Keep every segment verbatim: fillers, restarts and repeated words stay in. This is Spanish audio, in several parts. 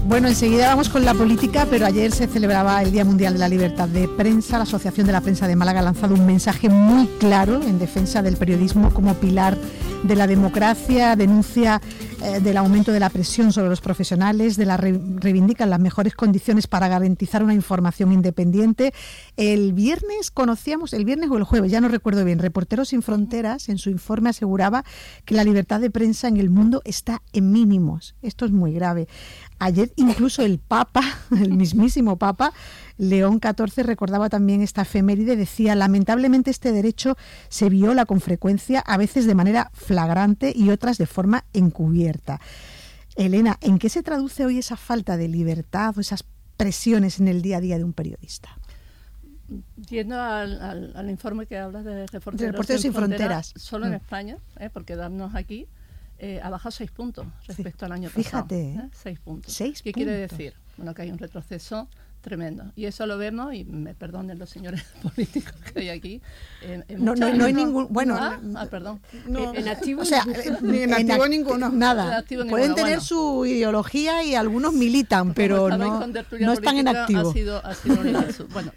Bueno, enseguida vamos con la política, pero ayer se celebraba el Día Mundial de la Libertad de Prensa. La Asociación de la Prensa de Málaga ha lanzado un mensaje muy claro en defensa del periodismo como pilar de la democracia, denuncia eh, del aumento de la presión sobre los profesionales, de la re- reivindican las mejores condiciones para garantizar una información independiente. El viernes conocíamos, el viernes o el jueves, ya no recuerdo bien, Reporteros Sin Fronteras en su informe aseguraba que la libertad de prensa en el mundo está en mínimos. Esto es muy grave. Ayer incluso el Papa, el mismísimo Papa, León catorce, recordaba también esta efeméride, decía: lamentablemente este derecho se viola con frecuencia, a veces de manera flagrante y otras de forma encubierta. Elena, ¿en qué se traduce hoy esa falta de libertad o esas presiones en el día a día de un periodista? Yendo al, al, al informe que hablas de Reporteros, de Reporteros Sin, Sin Fronteras, Fronteras, solo mm. en España, eh, por quedarnos aquí, Eh, ha bajado seis puntos respecto sí, al año fíjate, pasado. ¿eh? Seis puntos. Seis ¿Qué puntos. quiere decir? Bueno, que hay un retroceso tremendo. Y eso lo vemos, y me perdonen los señores políticos que hay aquí. En, en no, no, no hay ningún... Bueno, ah, ah, perdón. No, en activo, o sea, ni en activo en, ninguno. Nada. En activo Pueden ninguno, tener bueno. su ideología y algunos militan, pero no, no están en activo. Ha sido, ha sido un bueno,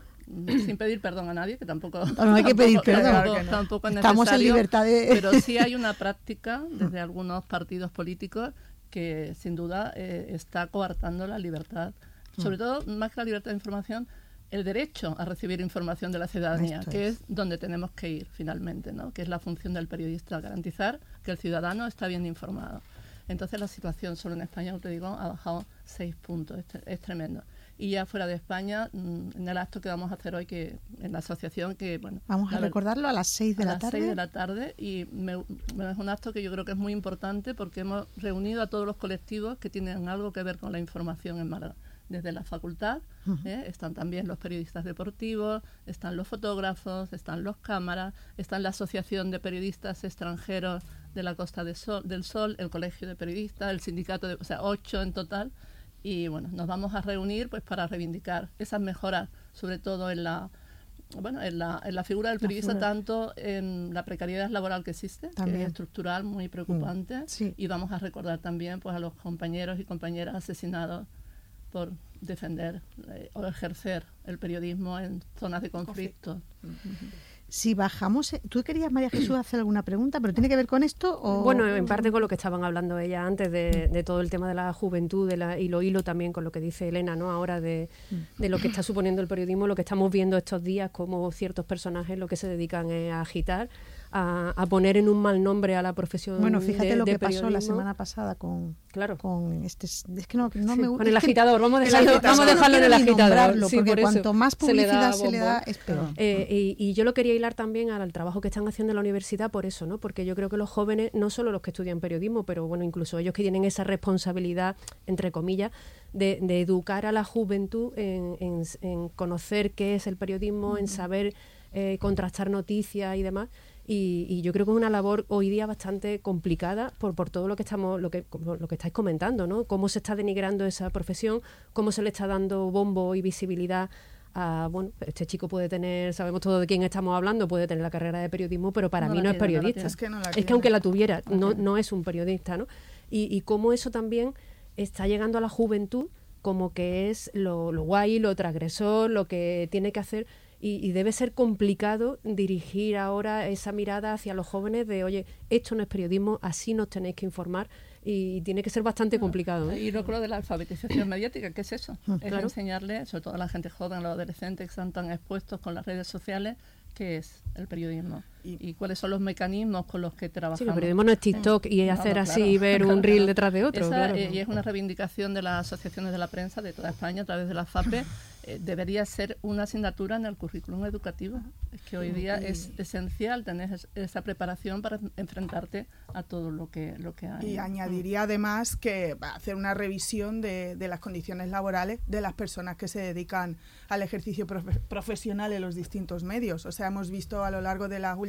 sin pedir perdón a nadie, que tampoco, no, no hay que pedir perdón, tampoco, no. tampoco es Estamos en libertad de... pero sí hay una práctica desde algunos partidos políticos que sin duda eh, está coartando la libertad, sobre todo, más que la libertad de información, el derecho a recibir información de la ciudadanía, Esto que es. es donde tenemos que ir finalmente, ¿no? Que es la función del periodista, garantizar que el ciudadano está bien informado. Entonces la situación solo en España, como te digo, ha bajado seis puntos, es, es tremendo. Y ya fuera de España, en el acto que vamos a hacer hoy, que en la asociación, que bueno... Vamos a, a recordarlo a las seis de la tarde. A las seis de la tarde, y me, me, es un acto que yo creo que es muy importante porque hemos reunido a todos los colectivos que tienen algo que ver con la información en Málaga. Desde la facultad, uh-huh. ¿eh? Están también los periodistas deportivos, están los fotógrafos, están los cámaras, están la Asociación de Periodistas Extranjeros de la Costa de Sol, del Sol, el Colegio de Periodistas, el sindicato, de, o sea, ocho en total. Y bueno, nos vamos a reunir pues para reivindicar esas mejoras, sobre todo en la bueno en la, en la figura del periodista, tanto en la precariedad laboral que existe, también. Que es estructural, muy preocupante, mm, sí. Y vamos a recordar también pues a los compañeros y compañeras asesinados por defender eh, o ejercer el periodismo en zonas de conflicto. conflicto. Uh-huh. Si bajamos, tú querías, María Jesús, hacer alguna pregunta, pero ¿tiene que ver con esto? O... Bueno, en parte con lo que estaban hablando ella antes de, de todo el tema de la juventud, de la, y lo hilo también con lo que dice Elena, ¿no? Ahora de, de lo que está suponiendo el periodismo, lo que estamos viendo estos días, como ciertos personajes lo que se dedican es a agitar, a, a poner en un mal nombre a la profesión. Bueno, fíjate de, lo de que periodismo. pasó la semana pasada con, claro. con este, es que no, no sí, me gusta. Con el agitador, vamos a dejarlo, vamos a dejarlo en el agitador, sí, porque por cuanto eso más publicidad se le da, se le da es peor. Eh, y, y yo lo quería hilar también al trabajo que están haciendo en la universidad por eso, ¿no? Porque yo creo que los jóvenes, no solo los que estudian periodismo, pero bueno, incluso ellos que tienen esa responsabilidad, entre comillas, de, de educar a la juventud en, en, en conocer qué es el periodismo, uh-huh. en saber eh, contrastar noticias y demás. Y, y yo creo que es una labor hoy día bastante complicada por, por todo lo que estamos, lo que, lo que estáis comentando, ¿no? Cómo se está denigrando esa profesión, cómo se le está dando bombo y visibilidad a, bueno, este chico puede tener, sabemos todo de quién estamos hablando, puede tener la carrera de periodismo, pero para no mí no tiene, es periodista. No es, que no es que aunque la tuviera, no, no es un periodista, ¿no? Y, y cómo eso también está llegando a la juventud como que es lo, lo guay, lo transgresor, lo que tiene que hacer. Y, y debe ser complicado dirigir ahora esa mirada hacia los jóvenes de, oye, esto no es periodismo, así nos tenéis que informar, y, y tiene que ser bastante complicado, ¿eh? Y lo creo de la alfabetización mediática, ¿qué es eso? Mm, es claro. enseñarle, sobre todo a la gente joven, a los adolescentes que están tan expuestos con las redes sociales, qué es el periodismo y, y cuáles son los mecanismos con los que trabajamos. Sí, el periodismo no es TikTok y no, hacer no, así claro, y ver claro, un reel claro. detrás de otro. Esa, claro. eh, y es una reivindicación de las asociaciones de la prensa de toda España a través de la FAPE. Eh, debería ser una asignatura en el currículum educativo. Es que hoy día sí. es esencial tener es, esa preparación para enfrentarte a todo lo que, lo que hay. Y añadiría además que va a hacer una revisión de, de las condiciones laborales de las personas que se dedican al ejercicio profe- profesional en los distintos medios. O sea, hemos visto a lo largo de las últimas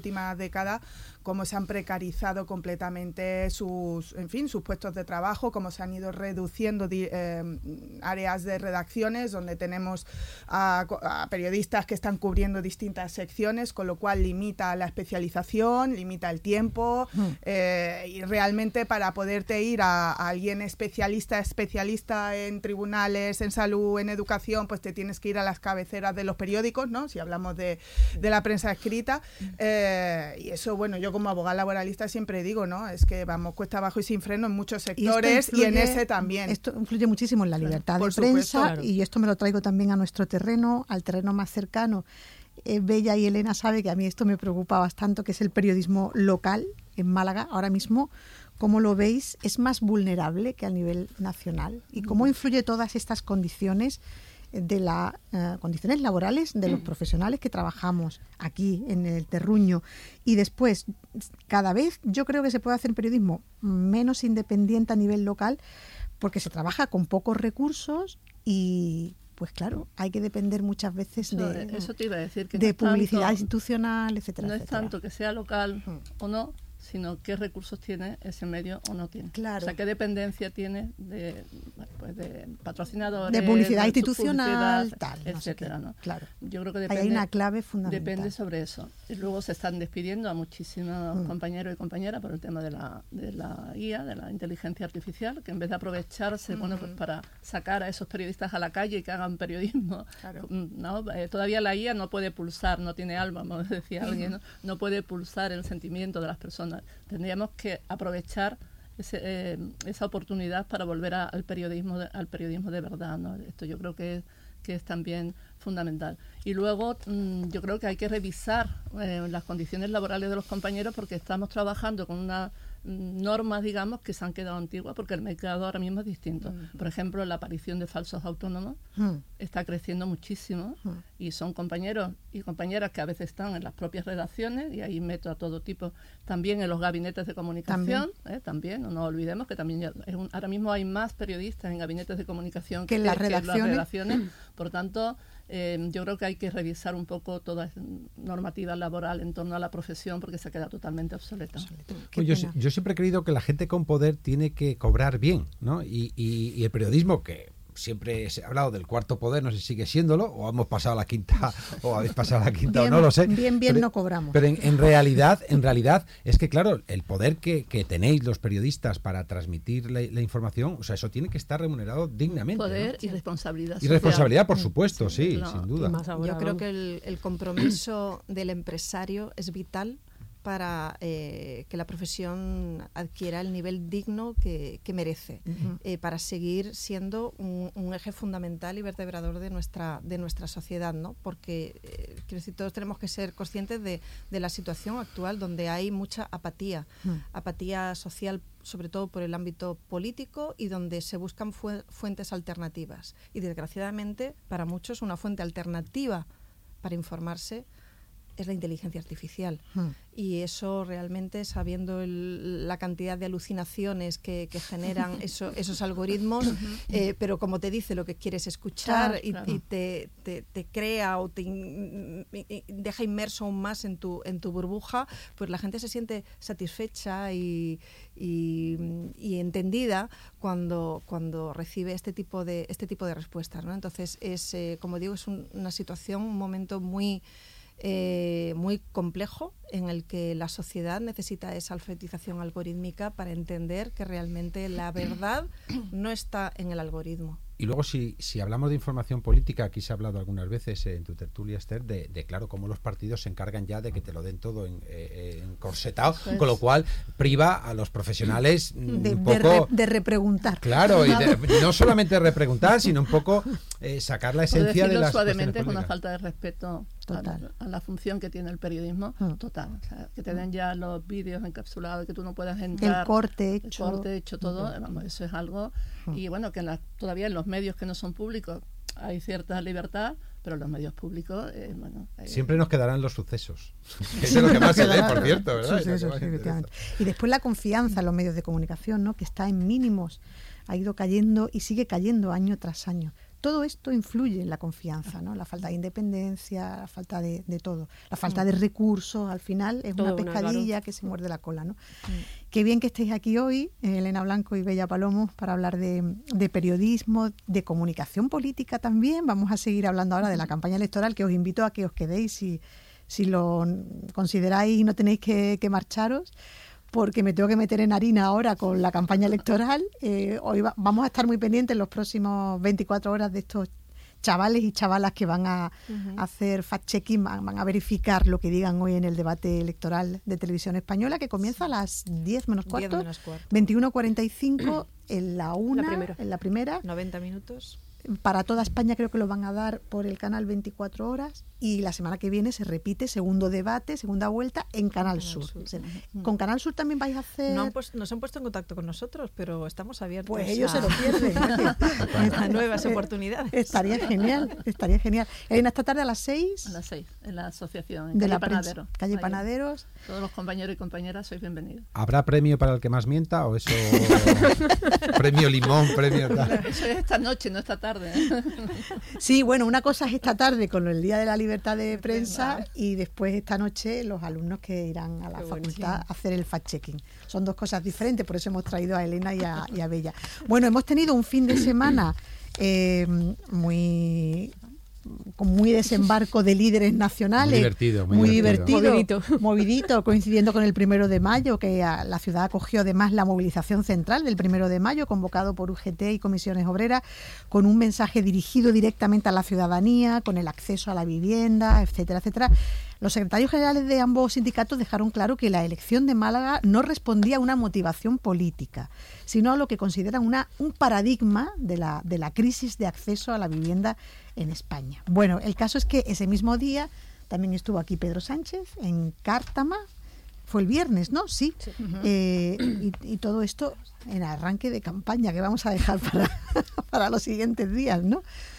última década, cómo se han precarizado completamente sus, en fin, sus puestos de trabajo, cómo se han ido reduciendo eh, áreas de redacciones donde tenemos a, a periodistas que están cubriendo distintas secciones, con lo cual limita la especialización, limita el tiempo mm. eh, y realmente para poderte ir a, a alguien especialista, especialista en tribunales, en salud, en educación, pues te tienes que ir a las cabeceras de los periódicos, ¿no? Si hablamos de, de la prensa escrita. Eh, y eso, bueno, yo como abogada laboralista siempre digo, ¿no? Es que vamos cuesta abajo y sin freno en muchos sectores y, influye, y en ese también. Esto influye muchísimo en la libertad claro, de prensa, supuesto, claro. Y esto me lo traigo también a nuestro terreno, al terreno más cercano. Eh, Bella y Elena sabe que a mí esto me preocupa bastante, que es el periodismo local en Málaga. Ahora mismo, ¿cómo lo veis? ¿Es más vulnerable que a nivel nacional? ¿Y cómo influye todas estas condiciones de las uh, condiciones laborales de los profesionales que trabajamos aquí en el terruño? Y después, cada vez yo creo que se puede hacer periodismo menos independiente a nivel local porque se trabaja con pocos recursos y, pues claro, hay que depender muchas veces eso, de, eso te iba a decir, que de no publicidad tanto, institucional, etcétera. No etcétera. es tanto que sea local hmm. o no, sino qué recursos tiene ese medio o no tiene. Claro. O sea, qué dependencia tiene de, pues de patrocinadores, de publicidad de institucional, publicidad, tal, etcétera, no sé ¿no? Claro. Yo creo que depende, hay una clave fundamental. Depende sobre eso. Y luego se están despidiendo a muchísimos mm. compañeros y compañeras por el tema de la, de la I A, de la inteligencia artificial, que en vez de aprovecharse mm. bueno, pues para sacar a esos periodistas a la calle y que hagan periodismo, claro. ¿no? Eh, todavía la I A no puede pulsar, no tiene alma, como decía alguien, ¿no? No puede pulsar el sentimiento de las personas. Tendríamos que aprovechar ese, eh, esa oportunidad para volver a, al periodismo de, al periodismo de verdad, ¿no? Esto yo creo que es, que es también fundamental. Y luego mmm, yo creo que hay que revisar eh, las condiciones laborales de los compañeros, porque estamos trabajando con una normas, digamos, que se han quedado antiguas porque el mercado ahora mismo es distinto. Mm. Por ejemplo, la aparición de falsos autónomos mm. está creciendo muchísimo mm. y son compañeros y compañeras que a veces están en las propias redacciones, y ahí meto a todo tipo, también en los gabinetes de comunicación, también, ¿eh? también no nos olvidemos que también ya es un, ahora mismo hay más periodistas en gabinetes de comunicación que en las redacciones. las redacciones. Por tanto, Eh, yo creo que hay que revisar un poco toda normativa laboral en torno a la profesión, porque se queda totalmente obsoleta. Pues yo, yo siempre he creído que la gente con poder tiene que cobrar bien, ¿no? Y, y, y el periodismo, que siempre se ha hablado del cuarto poder, no sé si sigue siéndolo, o hemos pasado a la quinta, o habéis pasado a la quinta, bien, o no lo sé. Bien, bien pero, no cobramos. Pero en, en realidad, en realidad, es que claro, el poder que, que tenéis los periodistas para transmitir la, la información, o sea, eso tiene que estar remunerado dignamente. Poder, ¿no? y responsabilidad Y responsabilidad, por supuesto, sí, sí claro. sin duda. Yo creo que el, el compromiso del empresario es vital para eh, que la profesión adquiera el nivel digno que, que merece, uh-huh. eh, para seguir siendo un, un eje fundamental y vertebrador de nuestra de nuestra sociedad, ¿no? Porque eh, quiero decir, todos tenemos que ser conscientes de, de la situación actual, donde hay mucha apatía, uh-huh. apatía social, sobre todo por el ámbito político, y donde se buscan fu- fuentes alternativas. Y desgraciadamente, para muchos, una fuente alternativa para informarse es la inteligencia artificial. Hmm. Y eso realmente, sabiendo el, la cantidad de alucinaciones que, que generan eso, esos algoritmos, eh, pero como te dice lo que quieres escuchar, claro, y, claro. y te, te, te crea o te in, deja inmerso aún más en tu, en tu burbuja, pues la gente se siente satisfecha y, y, y entendida cuando, cuando recibe este tipo de, este tipo de respuestas, ¿no? Entonces, es, eh, como digo, es un, una situación, un momento muy... Eh, muy complejo, en el que la sociedad necesita esa alfabetización algorítmica para entender que realmente la verdad no está en el algoritmo. Y luego, si, si hablamos de información política, aquí se ha hablado algunas veces eh, en tu tertulia, Esther, de, de claro, cómo los partidos se encargan ya de que te lo den todo en, eh, en corsetado, pues, con lo cual priva a los profesionales de, un poco... De, re, de repreguntar. Claro, y de, no solamente repreguntar, sino un poco eh, sacar la esencia de las suavemente, con una falta de respeto total a, a la función que tiene el periodismo, mm. total. O sea, que te den ya los vídeos encapsulados, que tú no puedas entrar. El corte hecho. El corte hecho, todo. Mm. Vamos, eso es algo... Mm. Y bueno, que en la, todavía en los medios que no son públicos hay cierta libertad, pero los medios públicos, eh, bueno... Eh, siempre nos quedarán los sucesos. Eso es lo que más se lee, por cierto, ¿verdad? Sucesos, sí, efectivamente. Y después la confianza en los medios de comunicación, ¿no? Que está en mínimos, ha ido cayendo y sigue cayendo año tras año. todo esto influye en la confianza, ¿no? La falta de independencia, la falta de, de todo, la falta de recursos, al final es todo una pescadilla una, claro. que se muerde la cola, ¿no? Mm. Qué bien que estéis aquí hoy, Elena Blanco y Bella Palomo, para hablar de, de periodismo, de comunicación política también. Vamos a seguir hablando ahora de la campaña electoral, que os invito a que os quedéis si, si lo consideráis y no tenéis que, que marcharos, porque me tengo que meter en harina ahora con la campaña electoral. Eh, hoy va, vamos a estar muy pendientes en los próximos veinticuatro horas de estos chavales y chavalas que van a uh-huh. hacer fact-checking, van, van a verificar lo que digan hoy en el debate electoral de Televisión Española, que comienza a las diez menos cuarto, veintiuno cuarenta y cinco en la una, la en la primera. noventa minutos. Para toda España creo que lo van a dar por el canal veinticuatro horas, y la semana que viene se repite segundo debate, segunda vuelta en Canal, Canal Sur. Sur. O sea, ¿con Canal Sur también vais a hacer...? No han pues, nos han puesto en contacto con nosotros, pero estamos abiertos. Pues ellos a... se lo pierden. a nuevas oportunidades. Estaría genial, estaría genial. Elena, esta tarde a las seis. A las seis, en la asociación, en de calle la Panadero. Calle Ahí, Panaderos. Todos los compañeros y compañeras sois bienvenidos. ¿Habrá premio para el que más mienta o eso? Premio limón, premio tal. Eso es esta noche, no esta tarde, ¿eh? Sí, bueno, una cosa es esta tarde con el Día de la Libertad de Prensa, y después esta noche los alumnos que irán a la Qué facultad a hacer el fact-checking. Son dos cosas diferentes, por eso hemos traído a Elena y a, y a Bella. Bueno, hemos tenido un fin de semana eh, muy... con muy desembarco de líderes nacionales. Muy divertido. Muy, muy divertido. divertido. Movidito. Movidito, coincidiendo con el primero de mayo, que a, la ciudad acogió además la movilización central del primero de mayo, convocado por U G T y comisiones obreras, con un mensaje dirigido directamente a la ciudadanía, con el acceso a la vivienda, etcétera, etcétera. Los secretarios generales de ambos sindicatos dejaron claro que la elección de Málaga no respondía a una motivación política, sino a lo que consideran una, un paradigma de la, de la crisis de acceso a la vivienda en España. Bueno, el caso es que ese mismo día también estuvo aquí Pedro Sánchez en Cártama, fue el viernes, ¿no? Sí. sí. Uh-huh. eh, y, y todo esto en arranque de campaña, que vamos a dejar para, para los siguientes días, ¿no?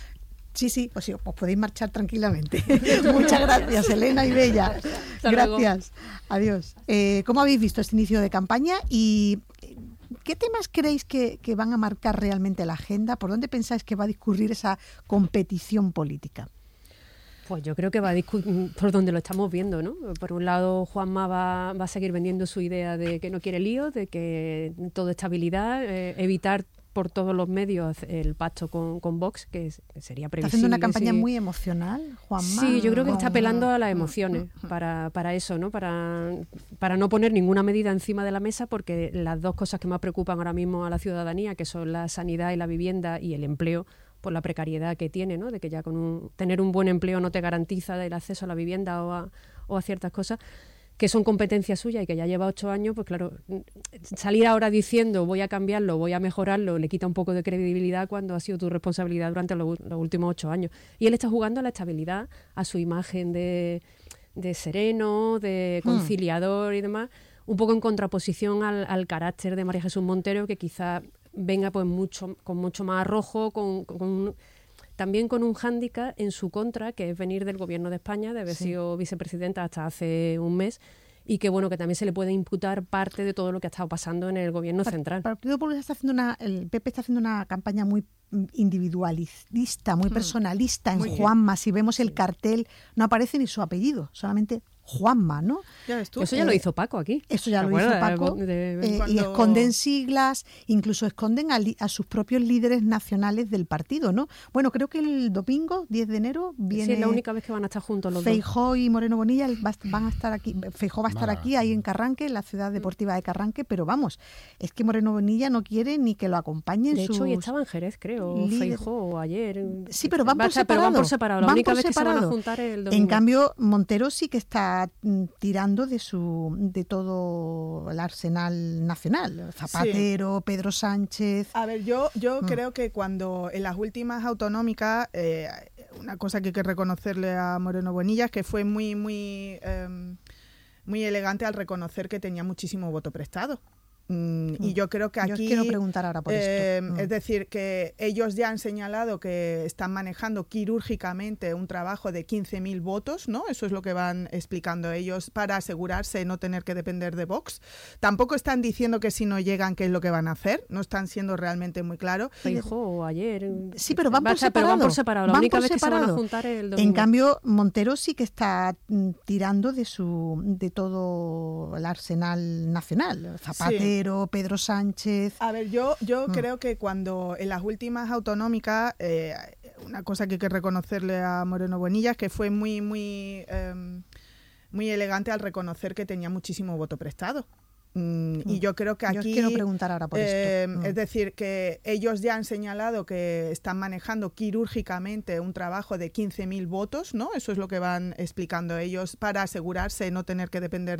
Sí, sí, pues sí, os podéis marchar tranquilamente. Muchas gracias, Elena y Bella. Hasta gracias. Luego. Adiós. Eh, ¿Cómo habéis visto este inicio de campaña y qué temas creéis que, que van a marcar realmente la agenda? ¿Por dónde pensáis que va a discurrir esa competición política? Pues yo creo que va a discutir por donde lo estamos viendo, ¿no? Por un lado, Juanma va, va a seguir vendiendo su idea de que no quiere lío, de que todo estabilidad, eh, evitar por todos los medios el pacto con, con Vox, que sería previsible. Está haciendo una campaña sí. muy emocional, Juanma. Sí, yo creo que está apelando a las emociones para, para eso, ¿no? Para, para no poner ninguna medida encima de la mesa, porque las dos cosas que más preocupan ahora mismo a la ciudadanía, que son la sanidad y la vivienda y el empleo, por la precariedad que tiene, ¿no? De que ya con un, tener un buen empleo no te garantiza el acceso a la vivienda o a, o a ciertas cosas, que son competencias suyas y que ya lleva ocho años, pues claro, salir ahora diciendo voy a cambiarlo, voy a mejorarlo, le quita un poco de credibilidad cuando ha sido tu responsabilidad durante los, los últimos ocho años. Y él está jugando a la estabilidad, a su imagen de, de sereno, de conciliador y demás, un poco en contraposición al, al carácter de María Jesús Montero, que quizá venga pues mucho con mucho más arrojo, con, con también con un hándicap en su contra, que es venir del Gobierno de España, de haber sí. sido vicepresidenta hasta hace un mes, y que bueno, que también se le puede imputar parte de todo lo que ha estado pasando en el Gobierno para, central. Para el Partido Popular está haciendo una, el P P está haciendo una campaña muy individualista, muy personalista en muy Juanma. Bien. Si vemos el cartel, no aparece ni su apellido, solamente Juanma, ¿no? Ya ves tú. Eso ya eh, lo hizo Paco aquí. Eso ya lo hizo Paco. De, de, de, eh, cuando... Y esconden siglas, incluso esconden a, li, a sus propios líderes nacionales del partido, ¿no? Bueno, creo que el domingo, diez de enero, viene... Sí, es la única vez que van a estar juntos los Feijóo dos. Y Moreno Bonilla va, van a estar aquí. Feijóo va a estar aquí, ahí en Carranque, en la ciudad deportiva de Carranque, pero vamos, es que Moreno Bonilla no quiere ni que lo acompañen de sus... hecho, hoy estaba en Jerez, creo, líder... Feijóo, ayer. Sí, pero van por, estar, separado. pero van por separado. La van única por vez separado. que se van a juntar es el domingo. En cambio, Montero sí que está tirando de su de todo el arsenal nacional. Zapatero, sí. Pedro Sánchez. A ver, yo yo mm. creo que cuando en las últimas autonómicas, eh, una cosa que hay que reconocerle a Moreno Bonilla es que fue muy muy eh, muy elegante al reconocer que tenía muchísimo voto prestado. Mm, y yo creo que aquí... Yo os quiero preguntar ahora por eh, esto. Mm. Es decir, que ellos ya han señalado que están manejando quirúrgicamente un trabajo de quince mil votos, ¿no? Eso es lo que van explicando ellos para asegurarse de no tener que depender de Vox. Tampoco están diciendo que si no llegan, qué es lo que van a hacer. No están siendo realmente muy claros. Dijo o ayer. Sí, pero van por Basta, separado. pero van por separado. La Van única por vez que se van a separado. juntar es el domingo. En cambio, Montero sí que está mm, tirando de su de todo el arsenal nacional. Zapatero, sí. Pedro Sánchez. A ver, yo, yo mm. creo que cuando en las últimas autonómicas, eh, una cosa que hay que reconocerle a Moreno Bonilla es que fue muy, muy, eh, muy elegante al reconocer que tenía muchísimo voto prestado. Mm, y yo creo que aquí... Yo os quiero preguntar ahora por eh, esto. Mm. Es decir, que ellos ya han señalado que están manejando quirúrgicamente un trabajo de quince mil votos, ¿no? Eso es lo que van explicando ellos para asegurarse de no tener que depender